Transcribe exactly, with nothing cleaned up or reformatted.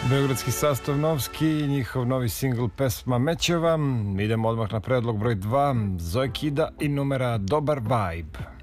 Beogradski sastav Novski i njihov novi singl pesma Mećeva. Idemo odmah na predlog broj dva, Zoe Kida i numera Dobar vibe.